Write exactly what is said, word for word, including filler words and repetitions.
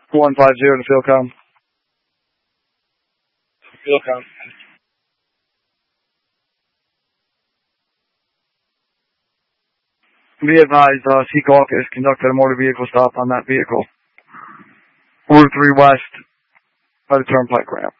one five zero to Philcom. Philcom. Be advised, uh, Seahawk has conducted a motor vehicle stop on that vehicle. Route three West by the Turnpike ramp.